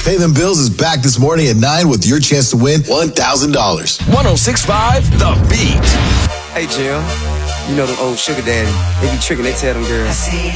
Pay Them Bills is back this morning at 9 with your chance to win $1,000. 106.5 The Beat. Hey, Jim. You know them old sugar daddy. They be tricking, they tell them girls.